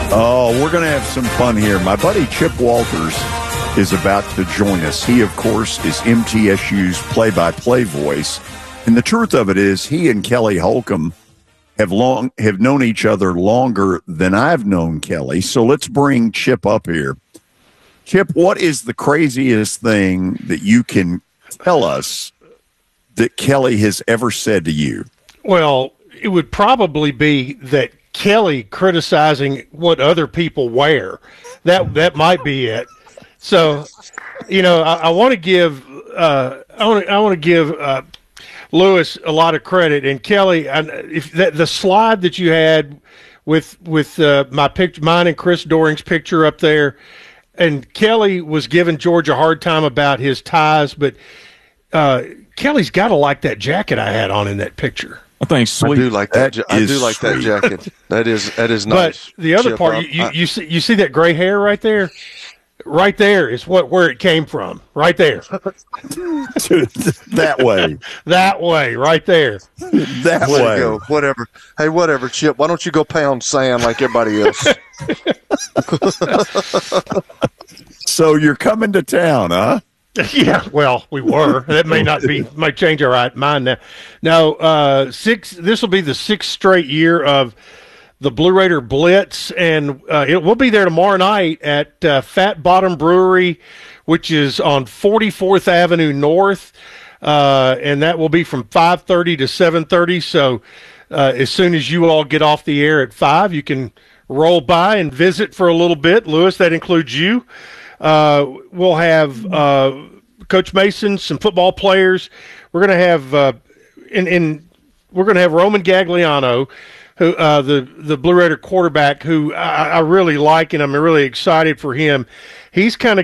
Oh, we're going to have some fun here. My buddy Chip Walters is about to join us. He, of course, is MTSU's play-by-play voice. And the truth of it is he and Kelly Holcomb have known each other longer than I've known Kelly. So let's bring Chip up here. Chip, what is the craziest thing that you can tell us that Kelly has ever said to you? Well, it would probably be that Kelly criticizing what other people wear. That might be it. So, I want to give Lewis a lot of credit, and Kelly, if the slide that you had with my picture, mine and Chris Doring's picture up there, and Kelly was giving George a hard time about his ties, but Kelly's got to like that jacket I had on in that picture. I think sweet. I do like that. I do like that jacket. That is nice. But the other part, you see that gray hair right there. Right there is where it came from. Right there. That way. That way. Right there. That way. Go. Whatever. Hey, whatever, Chip. Why don't you go pound sand like everybody else? So you're coming to town, huh? Yeah, well, we were. That might change our mind now. No, this will be the 6th straight year of the Blue Raider Blitz, and we'll be there tomorrow night at Fat Bottom Brewery, which is on 44th Avenue North, and that will be from 5:30 to 7:30. So as soon as you all get off the air at 5, you can roll by and visit for a little bit. Lewis, that includes you. We'll have Coach Mason, some football players. We're going to have we're going to have Roman Gagliano, who the Blue Raider quarterback, who I really like, and I'm really excited for him. He's kind of,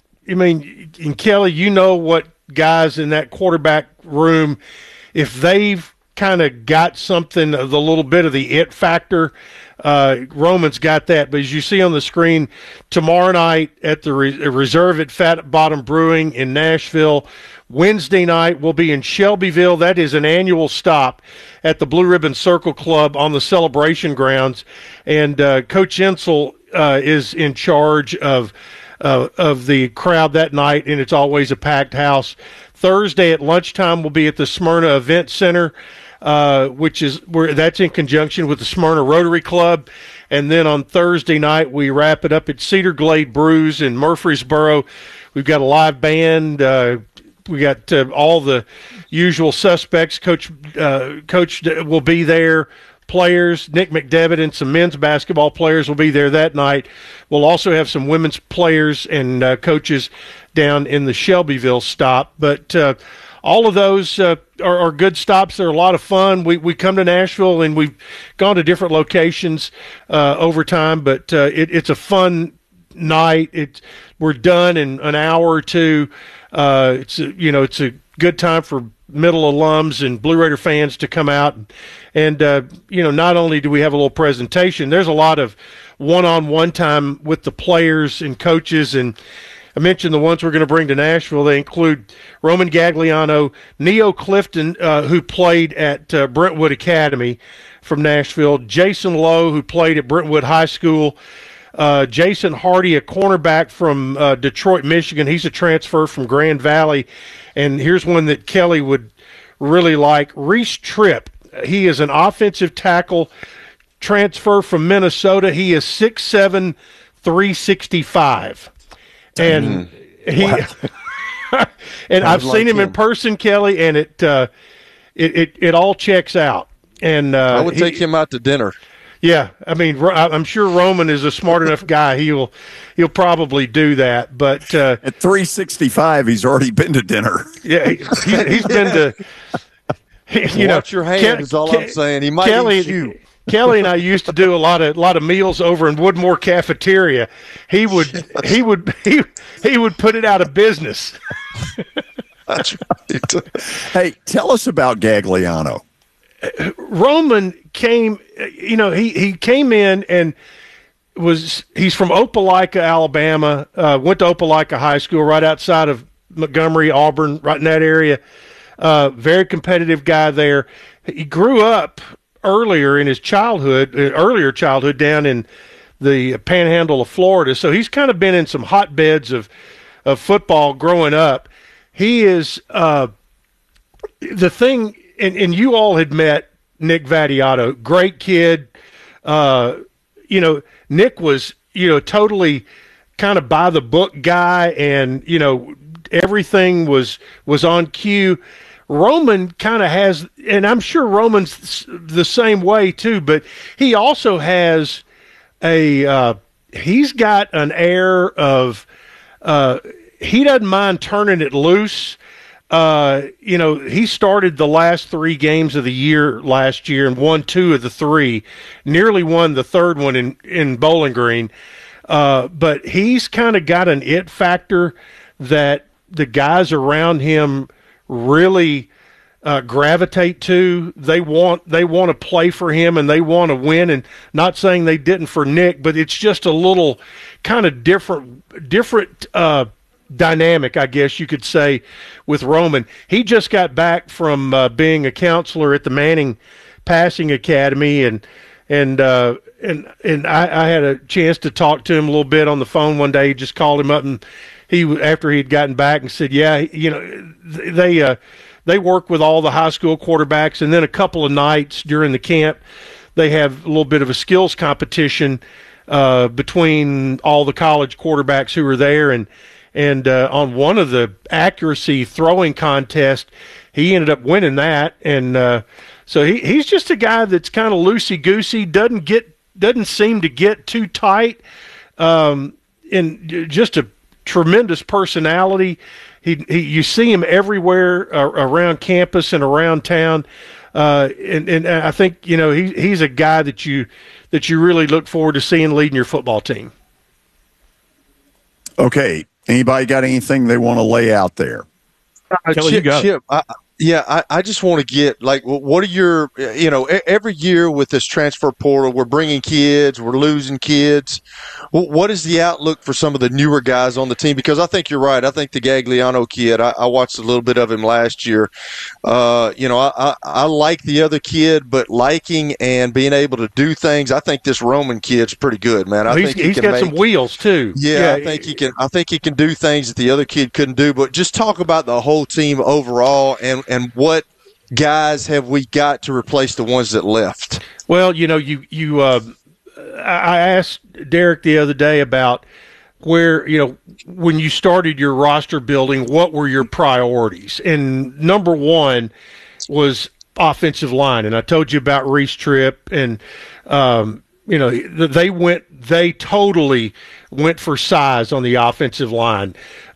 and Kelly, what guys in that quarterback room, if they've kind of got something of the little bit of the it factor, Roman's got that. But as you see on the screen, tomorrow night at the Reserve at Fat Bottom Brewing in Nashville. Wednesday night we'll be in Shelbyville. That is an annual stop at the Blue Ribbon Circle Club on the Celebration Grounds. And Coach Insel is in charge of the crowd that night, and it's always a packed house. Thursday at lunchtime we'll be at the Smyrna Event Center, which is where that's in conjunction with the Smyrna Rotary Club. And then on Thursday night, we wrap it up at Cedar Glade Brews in Murfreesboro. We've got a live band. We got all the usual suspects. Coach will be there. Players, Nick McDevitt and some men's basketball players will be there that night. We'll also have some women's players and coaches down in the Shelbyville stop. But all of those are good stops. They're a lot of fun. We come to Nashville, and we've gone to different locations over time, but it's a fun night. We're done in an hour or two. It's a good time for middle alums and Blue Raider fans to come out. And not only do we have a little presentation, there's a lot of one-on-one time with the players and coaches. And I mentioned the ones we're going to bring to Nashville. They include Roman Gagliano, Neo Clifton, who played at Brentwood Academy from Nashville, Jason Lowe, who played at Brentwood High School, Jason Hardy, a cornerback from Detroit, Michigan. He's a transfer from Grand Valley. And here's one that Kelly would really like, Reese Tripp. He is an offensive tackle, transfer from Minnesota. He is 6'7", 365. And and I've seen him in person, Kelly, and it all checks out. And I would take him out to dinner. Yeah, I'm sure Roman is a smart enough guy. He'll probably do that. But at 365, he's already been to dinner. Yeah, he's been to. Watch your hand is all I'm saying. He might eat you. Kelly and I used to do a lot of meals over in Woodmore Cafeteria. He would put it out of business. That's right. Hey, tell us about Gagliano. Roman came, he came in and he's from Opelika, Alabama, went to Opelika High School right outside of Montgomery, Auburn, right in that area. Very competitive guy there. He grew up earlier childhood down in the panhandle of Florida. So he's kind of been in some hotbeds of football growing up. He is the thing, and you all had met Nick Vattiato, great kid. Nick was, totally kind of by the book guy, and, everything was on cue. Roman kind of has, and I'm sure Roman's the same way too, but he also has he's got an air of, he doesn't mind turning it loose. He started the last 3 games of the year last year and won 2 of the 3, nearly won the third one in Bowling Green. But he's kind of got an it factor that the guys around him really gravitate to. They want to play for him, and they want to win. And not saying they didn't for Nick, but it's just a little kind of different dynamic, I guess you could say, with Roman. He just got back from being a counselor at the Manning Passing Academy, and I had a chance to talk to him a little bit on the phone one day. He just called him up, and after he'd gotten back, and said, "Yeah, they work with all the high school quarterbacks, and then a couple of nights during the camp, they have a little bit of a skills competition between all the college quarterbacks who are there, and on one of the accuracy throwing contests, he ended up winning that, and so he's just a guy that's kind of loosey-goosey, doesn't seem to get too tight, and just a tremendous personality. You see him everywhere around campus and around town, and I think he's a guy that you really look forward to seeing leading your football team. Okay, anybody got anything they want to lay out there? Chip, I just want to get, what are your, every year with this transfer portal, we're bringing kids, we're losing kids. What is the outlook for some of the newer guys on the team? Because I think you're right. I think the Gagliano kid, I watched a little bit of him last year. I like the other kid, but liking and being able to do things, I think this Roman kid's pretty good, man. I think he's got some wheels too. Yeah, I think he can do things that the other kid couldn't do. But just talk about the whole team overall, and what guys have we got to replace the ones that left? Well, I asked Derek the other day about where, when you started your roster building, what were your priorities? And number one was offensive line. And I told you about Reese Tripp, and, they totally went for size on the offensive line.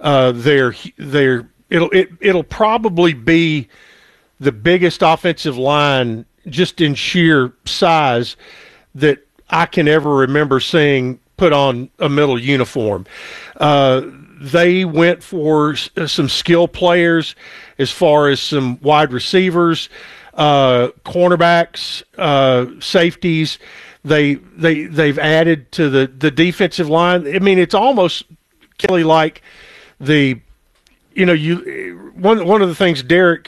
It'll probably be the biggest offensive line just in sheer size that I can ever remember seeing put on a middle uniform. They went for some skill players as far as some wide receivers, cornerbacks, safeties. They've added to the defensive line. I mean, it's almost, Kelly, like one of the things Derek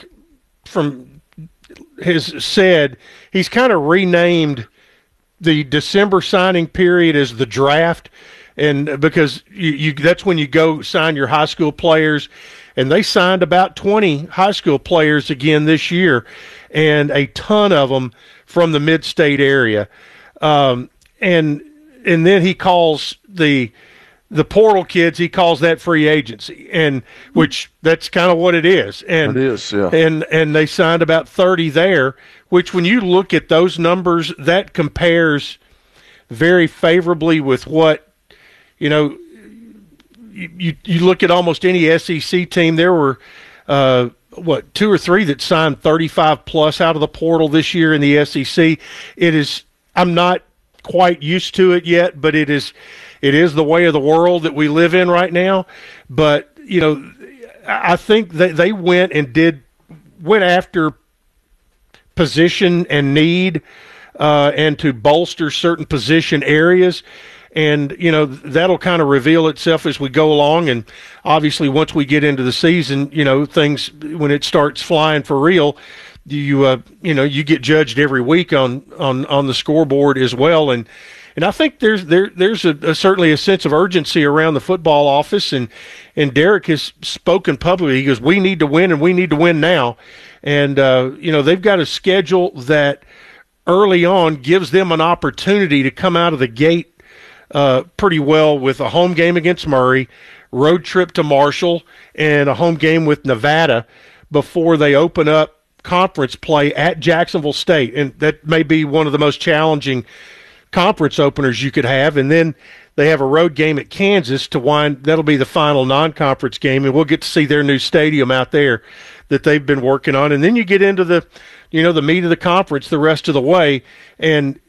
has said, he's kind of renamed the December signing period as the draft, and because that's when you go sign your high school players, and they signed about 20 high school players again this year, and a ton of them from the mid-state area, and then he calls the portal kids, he calls that free agency, and which that's kind of what it is. And it is, yeah. And they signed about 30 there, which when you look at those numbers, that compares very favorably with what, you look at almost any SEC team. There were 2 or 3 that signed 35 plus out of the portal this year in the SEC. I'm not quite used to it yet, but it is the way of the world that we live in right now. But, I think that they went after position and need, and to bolster certain position areas. And, that'll kind of reveal itself as we go along. And obviously once we get into the season, things, when it starts flying for real, you get judged every week on the scoreboard as well. And And I think there's certainly a sense of urgency around the football office, and Derek has spoken publicly. He goes, we need to win, and we need to win now. And, they've got a schedule that early on gives them an opportunity to come out of the gate pretty well, with a home game against Murray, road trip to Marshall, and a home game with Nevada before they open up conference play at Jacksonville State. And that may be one of the most challenging conference openers you could have. And then they have a road game at Kansas that'll be the final non-conference game, and we'll get to see their new stadium out there that they've been working on. And then you get into the meat of the conference the rest of the way. And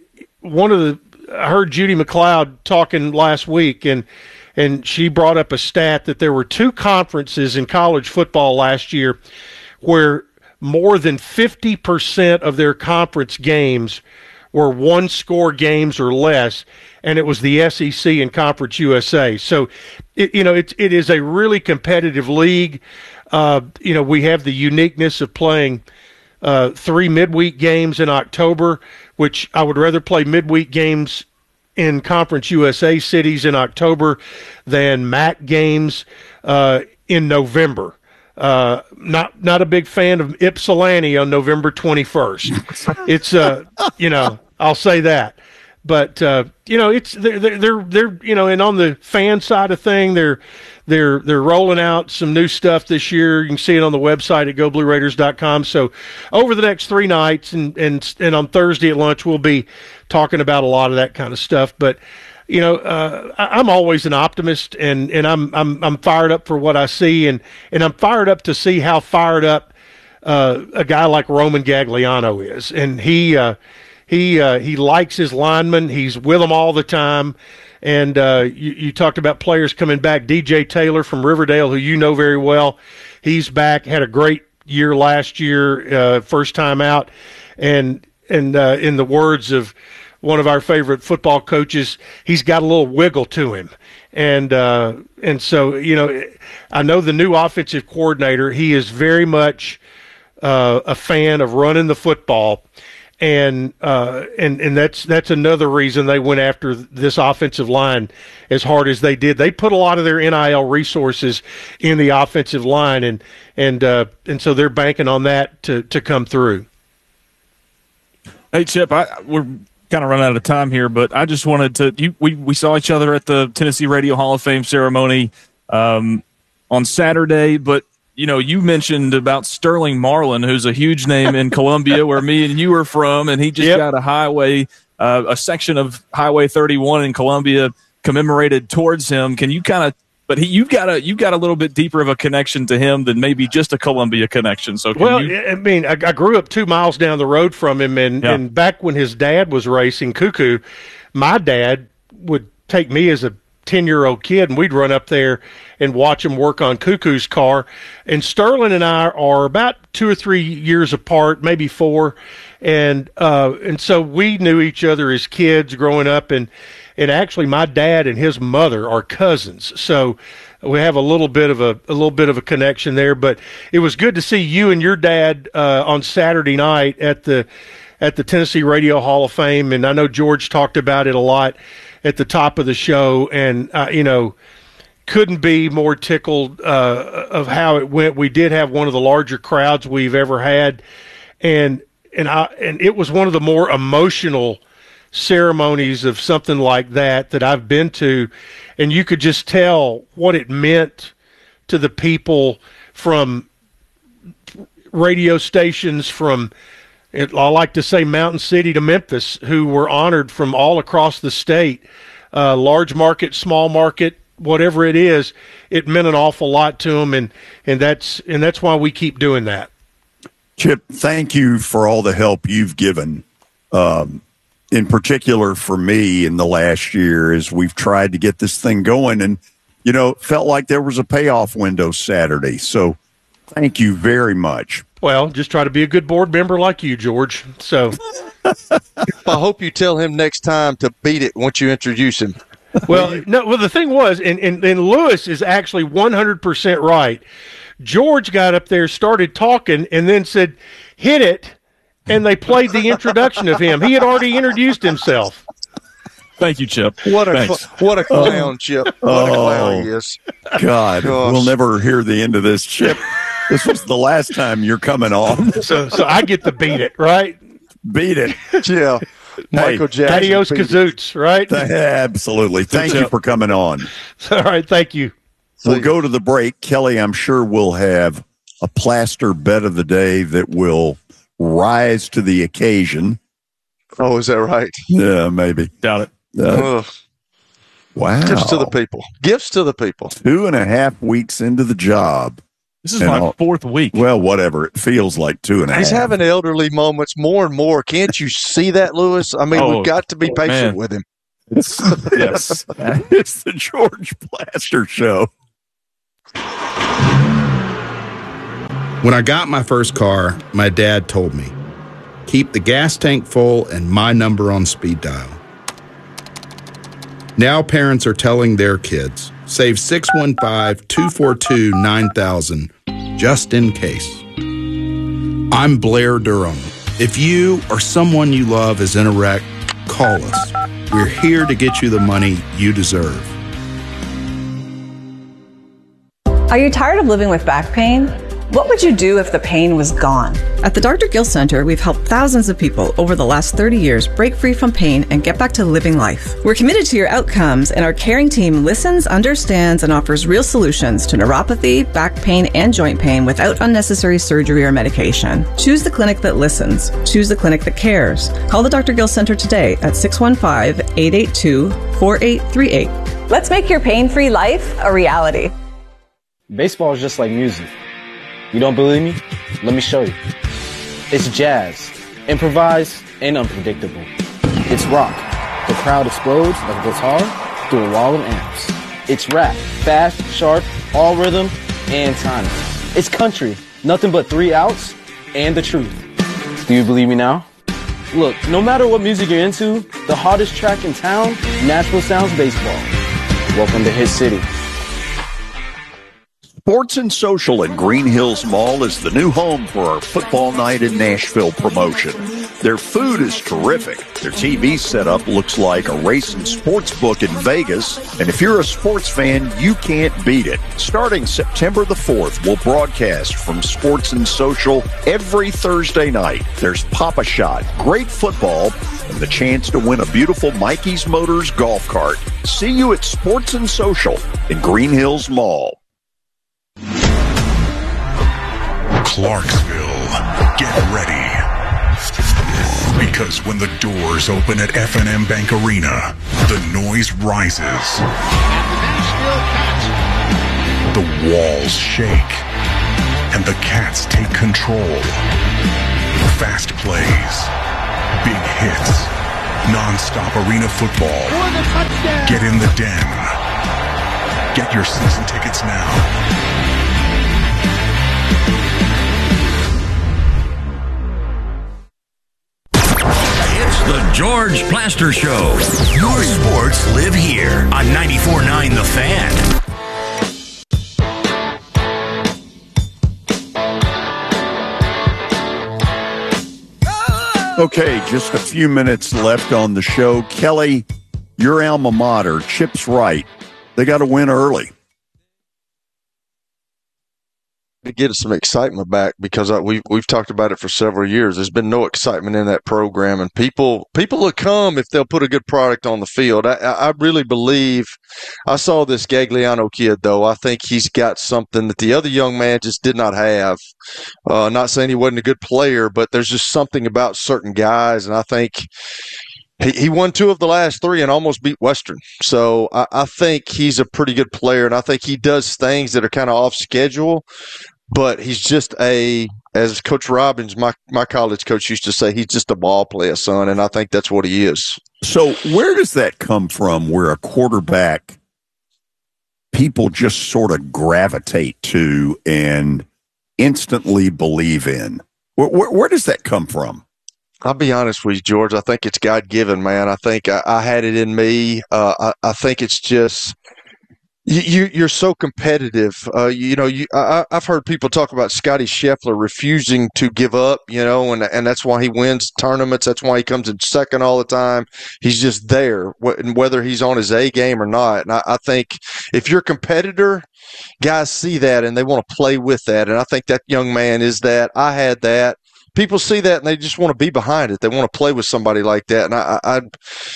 I heard Judy McLeod talking last week, and she brought up a stat that there were 2 conferences in college football last year where more than 50% of their conference games were one-score games or less, and it was the SEC and Conference USA. So, it is a really competitive league. We have the uniqueness of playing 3 midweek games in October, which I would rather play midweek games in Conference USA cities in October than MAC games in November. Not a big fan of Ypsilanti on November 21st. It's I'll say that. But it's they're and on the fan side of thing, they're rolling out some new stuff this year. You can see it on the website at GoBlueRaiders.com. So over the next 3 nights and on Thursday at lunch, we'll be talking about a lot of that kind of stuff. But I'm always an optimist, and I'm fired up for what I see, and I'm fired up to see how fired up a guy like Roman Gagliano is, and he likes his linemen. He's with them all the time. And you talked about players coming back. DJ Taylor from Riverdale, who you know very well, he's back. Had a great year last year, first time out. And in the words of one of our favorite football coaches, he's got a little wiggle to him. And so, I know the new offensive coordinator, he is very much a fan of running the football. And that's another reason they went after this offensive line as hard as they did. They put a lot of their NIL resources in the offensive line, and so they're banking on that to come through. Hey, Chip, we're kind of running out of time here, but I just wanted to. We saw each other at the Tennessee Radio Hall of Fame ceremony on Saturday, but. You mentioned about Sterling Marlin, who's a huge name in Columbia, where me and you are from, and he just got a section of Highway 31 in Columbia commemorated towards him. Can you you've got a little bit deeper of a connection to him than maybe just a Columbia connection. So, I grew up 2 miles down the road from him, and back when his dad was racing Cuckoo, my dad would take me as a 10-year-old kid, and we'd run up there and watch him work on Cuckoo's car. And Sterling and I are about 2 or 3 years apart, maybe 4, and so we knew each other as kids growing up. And actually, my dad and his mother are cousins, so we have a little bit of a connection there. But it was good to see you and your dad on Saturday night at the Tennessee Radio Hall of Fame, and I know George talked about it a lot at the top of the show, and couldn't be more tickled of how it went. We did have one of the larger crowds we've ever had, and it was one of the more emotional ceremonies of something like that I've been to, and you could just tell what it meant to the people from radio stations from I like to say Mountain City to Memphis, who were honored from all across the state, large market, small market, whatever it is. It meant an awful lot to them, and that's why we keep doing that. Chip, thank you for all the help you've given, in particular for me in the last year as we've tried to get this thing going, and felt like there was a payoff window Saturday. So thank you very much. Well, just try to be a good board member like you, George. So I hope you tell him next time to beat it once you introduce him. Well, the thing was, and Lewis is actually 100% right. George got up there, started talking, and then said, hit it, and they played the introduction of him. He had already introduced himself. Thank you, Chip. What a clown, Chip. What a clown he is. God, we'll never hear the end of this, Chip. This was the last time you're coming on. So I get to beat it, right? Beat it. Yeah. Michael Jackson. Adios kazoots, right? Absolutely. Thank you for coming on. All right. Thank you. We'll go to the break. Kelly, I'm sure we'll have a plaster bet of the day that will rise to the occasion. Oh, is that right? Yeah, maybe. Doubt it. Wow. Gifts to the people. Gifts to the people. 2.5 weeks into the job. This is my fourth week. Well, whatever. It feels like 2.5. He's having elderly moments more and more. Can't you see that, Lewis? I mean, we've got to be patient with him. Yes. It's the George Plaster Show. When I got my first car, my dad told me, keep the gas tank full and my number on speed dial. Now parents are telling their kids, save 615-242-9000 just in case. I'm Blair Durham. If you or someone you love is in a wreck, call us. We're here to get you the money you deserve. Are you tired of living with back pain? What would you do if the pain was gone? At the Dr. Gill Center, we've helped thousands of people over the last 30 years break free from pain and get back to living life. We're committed to your outcomes, and our caring team listens, understands, and offers real solutions to neuropathy, back pain, and joint pain without unnecessary surgery or medication. Choose the clinic that listens. Choose the clinic that cares. Call the Dr. Gill Center today at 615-882-4838. Let's make your pain-free life a reality. Baseball is just like music. You don't believe me? Let me show you. It's jazz, improvised, and unpredictable. It's rock. The crowd explodes like a guitar through a wall of amps. It's rap, fast, sharp, all rhythm, and timing. It's country, nothing but 3 outs, and the truth. Do you believe me now? Look, no matter what music you're into, the hottest track in town, Nashville Sounds Baseball. Welcome to his city. Sports and Social in Green Hills Mall is the new home for our Football Night in Nashville promotion. Their food is terrific. Their TV setup looks like a race and sports book in Vegas. And if you're a sports fan, you can't beat it. Starting September the 4th, we'll broadcast from Sports and Social every Thursday night. There's Pop-A-Shot, great football, and the chance to win a beautiful Mikey's Motors golf cart. See you at Sports and Social in Green Hills Mall. Clarksville, get ready. Because when the doors open at F&M Bank Arena, the noise rises. The walls shake. And the Cats take control. Fast plays. Big hits. Non-stop arena football. Get in the den. Get your season tickets now. The George Plaster Show. Your sports live here on 94.9 The Fan. Okay, just a few minutes left on the show. Kelly, your alma mater, Chip's right. They got to win early. To get some excitement back, because we've talked about it for several years. There's been no excitement in that program, and people will come if they'll put a good product on the field. I really believe. I saw this Gagliano kid, though. I think he's got something that the other young man just did not have. Not saying he wasn't a good player, but there's just something about certain guys, and I think he won 2 of the last 3 and almost beat Western. So I think he's a pretty good player, and I think he does things that are kind of off schedule. But he's just as Coach Robbins, my college coach, used to say, he's just a ball player, son, and I think that's what he is. So where does that come from, where a quarterback people just sort of gravitate to and instantly believe in? Where does that come from? I'll be honest with you, George. I think it's God-given, man. I think I had it in me. I think it's just You're so competitive. I've heard people talk about Scotty Scheffler refusing to give up, and that's why he wins tournaments. That's why he comes in second all the time. He's just there, whether he's on his A game or not. And I think if you're a competitor, guys see that and they want to play with that. And I think that young man is that. I had that. People see that and they just want to be behind it. They want to play with somebody like that. And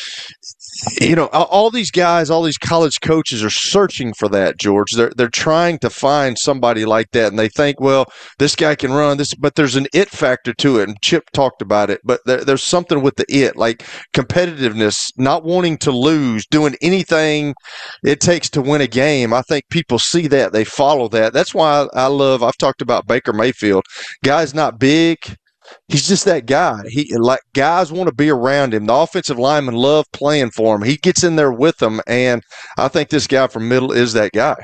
all these guys, all these college coaches are searching for that, George. They're trying to find somebody like that, and they think, well, this guy can run this, but there's an it factor to it, and Chip talked about it, but there's something with the it, like competitiveness, not wanting to lose, doing anything it takes to win a game. I think people see that. They follow that. That's why I've talked about Baker Mayfield. Guy's not big. He's just that guy. Guys want to be around him. The offensive linemen love playing for him. He gets in there with them, and I think this guy from Middle is that guy.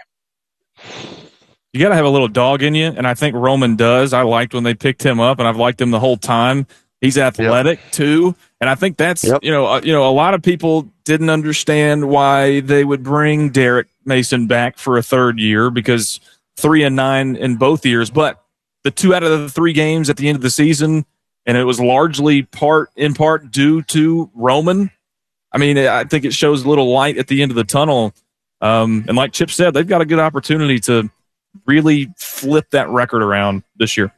You got to have a little dog in you, and I think Roman does. I liked when they picked him up, and I've liked him the whole time. He's athletic too, and I think that's a lot of people didn't understand why they would bring Derek Mason back for a third year because 3-9 in both years, but the 2 out of the 3 games at the end of the season, and it was largely in part due to Roman. I mean, I think it shows a little light at the end of the tunnel. And like Chip said, they've got a good opportunity to really flip that record around this year.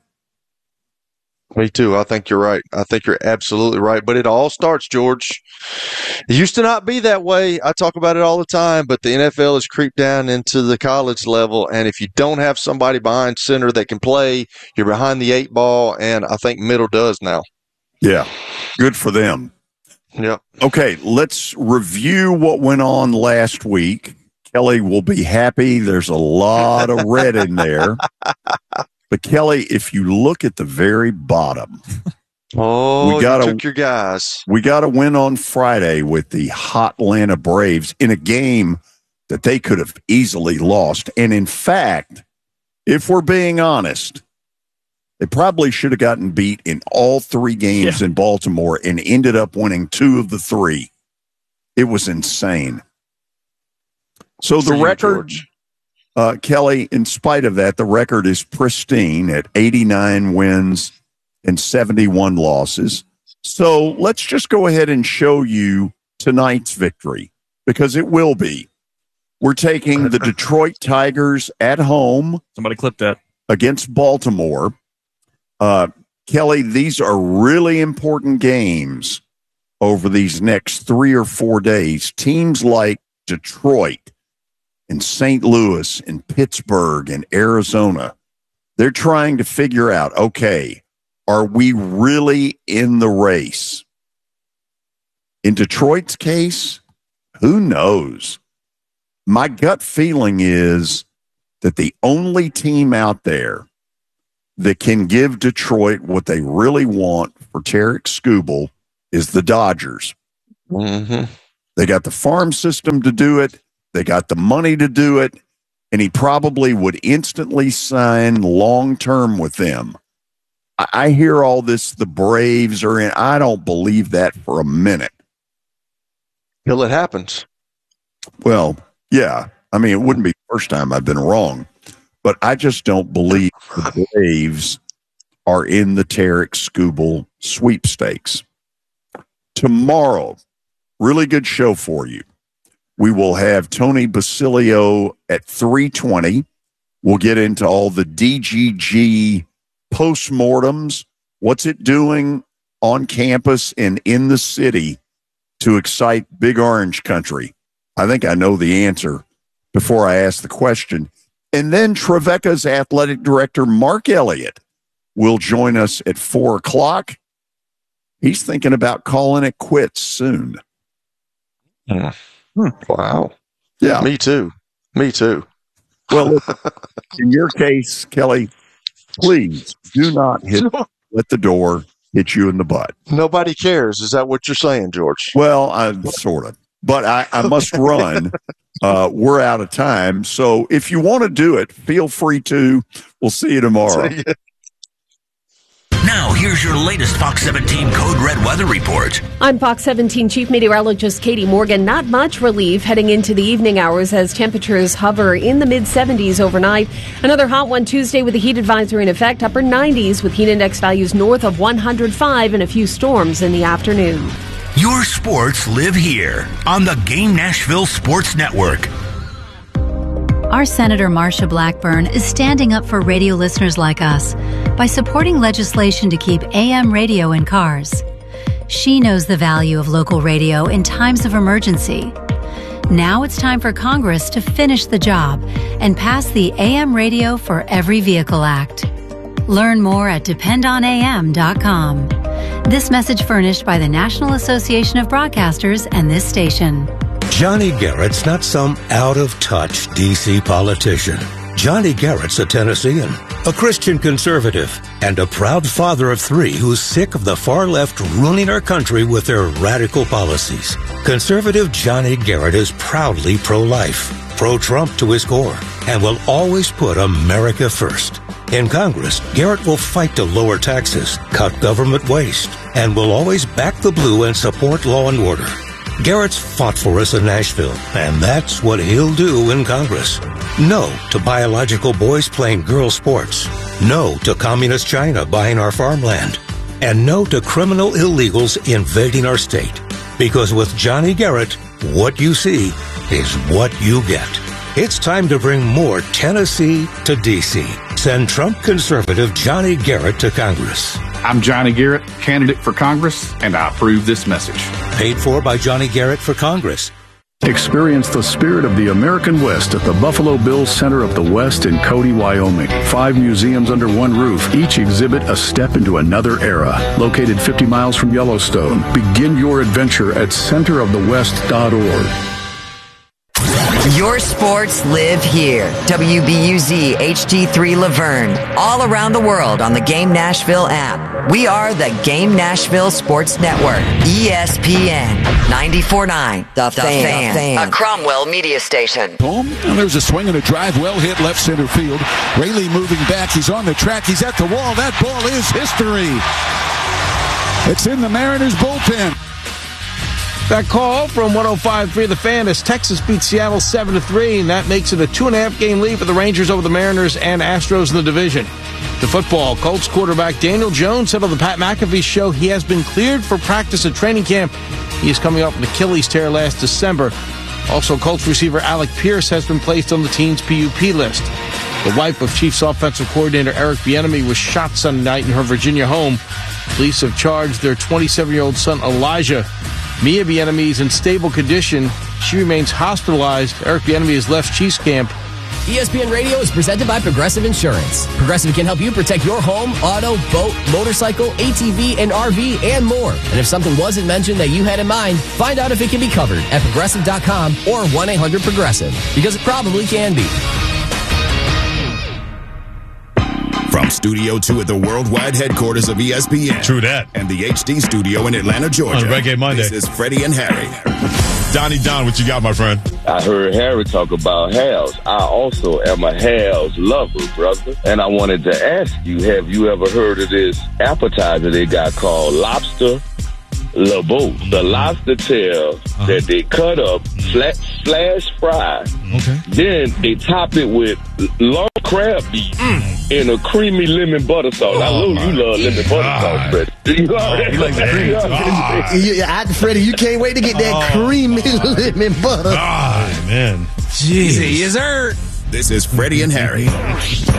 Me too. I think you're right. I think you're absolutely right. But it all starts, George. It used to not be that way. I talk about it all the time, but the NFL has creeped down into the college level. And if you don't have somebody behind center that can play, you're behind the 8 ball. And I think Middle does now. Yeah. Good for them. Yeah. Okay. Let's review what went on last week. Kelly will be happy. There's a lot of red in there. But, Kelly, if you look at the very bottom, you took your guys. We got a win on Friday with the hot Atlanta Braves in a game that they could have easily lost. And, in fact, if we're being honest, they probably should have gotten beat in all 3 games in Baltimore and ended up winning 2 of the 3. It was insane. So the record... Kelly, in spite of that, the record is pristine at 89 wins and 71 losses. So let's just go ahead and show you tonight's victory, because it will be. We're taking the Detroit Tigers at home. Somebody clip that. Against Baltimore. Kelly, these are really important games over these next 3 or 4 days. Teams like Detroit and St. Louis and Pittsburgh and Arizona, they're trying to figure out, okay, are we really in the race? In Detroit's case, who knows? My gut feeling is that the only team out there that can give Detroit what they really want for Tarek Skubal is the Dodgers. Mm-hmm. They got the farm system to do it. They got the money to do it, and he probably would instantly sign long-term with them. I hear all this, the Braves are in. I don't believe that for a minute. Till it happens. Well, yeah. I mean, it wouldn't be the first time I've been wrong, but I just don't believe the Braves are in the Tarek Skubal sweepstakes. Tomorrow, really good show for you. We will have Tony Basilio at 3:20. We'll get into all the DGG postmortems. What's it doing on campus and in the city to excite Big Orange Country? I think I know the answer before I ask the question. And then Trevecca's athletic director, Mark Elliott, will join us at 4 o'clock. He's thinking about calling it quits soon. Wow. Yeah. Me too. Well, in your case, Kelly, please do not let the door hit you in the butt. Nobody cares. Is that what you're saying, George? Well, sort of. But I must run. We're out of time. So if you want to do it, feel free to. We'll see you tomorrow. Now, here's your latest Fox 17 Code Red weather report. I'm Fox 17 Chief Meteorologist Katie Morgan. Not much relief heading into the evening hours as temperatures hover in the mid-70s overnight. Another hot one Tuesday with a heat advisory in effect, upper 90s with heat index values north of 105 and a few storms in the afternoon. Your sports live here on the Game Nashville Sports Network. Our Senator Marsha Blackburn is standing up for radio listeners like us by supporting legislation to keep AM radio in cars. She knows the value of local radio in times of emergency. Now it's time for Congress to finish the job and pass the AM Radio for Every Vehicle Act. Learn more at dependonam.com. This message furnished by the National Association of Broadcasters and this station. Johnny Garrett's not some out-of-touch D.C. politician. Johnny Garrett's a Tennessean, a Christian conservative, and a proud father of three who's sick of the far left ruining our country with their radical policies. Conservative Johnny Garrett is proudly pro-life, pro-Trump to his core, and will always put America first. In Congress, Garrett will fight to lower taxes, cut government waste, and will always back the blue and support law and order. Garrett's fought for us in Nashville, and that's what he'll do in Congress. No to biological boys playing girl sports. No to communist China buying our farmland. And no to criminal illegals invading our state. Because with Johnny Garrett, what you see is what you get. It's time to bring more Tennessee to D.C. Send Trump conservative Johnny Garrett to Congress. I'm Johnny Garrett, candidate for Congress, and I approve this message. Paid for by Johnny Garrett for Congress. Experience the spirit of the American West at the Buffalo Bills Center of the West in Cody, Wyoming. 5 museums under one roof, each exhibit a step into another era. Located 50 miles from Yellowstone. Begin your adventure at centerofthewest.org. Your sports live here. WBUZ HD3 Laverne. All around the world on the Game Nashville app. We are the Game Nashville Sports Network. ESPN 94.9. The Fan. A Cromwell media station. And there's a swing and a drive. Well hit left center field. Rayleigh moving back. He's on the track. He's at the wall. That ball is history. It's in the Mariners bullpen. That call from 105.3 The Fan as Texas beats Seattle 7-3, and that makes it a 2.5-game lead for the Rangers over the Mariners and Astros in the division. To football, Colts quarterback Daniel Jones said on the Pat McAfee show he has been cleared for practice at training camp. He is coming off an Achilles tear last December. Also, Colts receiver Alec Pierce has been placed on the team's PUP list. The wife of Chiefs offensive coordinator Eric Bieniemy was shot Sunday night in her Virginia home. Police have charged their 27-year-old son Elijah. Mia Bieniemy is in stable condition. She remains hospitalized. Eric Bieniemy has left Chiefs camp. ESPN Radio is presented by Progressive Insurance. Progressive can help you protect your home, auto, boat, motorcycle, ATV, and RV, and more. And if something wasn't mentioned that you had in mind, find out if it can be covered at Progressive.com or 1-800-PROGRESSIVE, because it probably can be. From Studio 2 at the worldwide headquarters of ESPN. True that. And the HD studio in Atlanta, Georgia. On Reggae Monday. This is Freddie and Harry. Donnie Don, what you got, my friend? I heard Harry talk about Hal's. I also am a Hal's lover, brother. And I wanted to ask you, have you ever heard of this appetizer they got called Lobster LeBeau? The lobster tail that they cut up, slash fry. Okay. Then they top it with long crab meat in a creamy lemon butter sauce. I know you love lemon butter sauce, Freddie. You like the creamy. Freddie, you can't wait to get that creamy lemon butter. Man. Jeez. This is Freddie and Harry.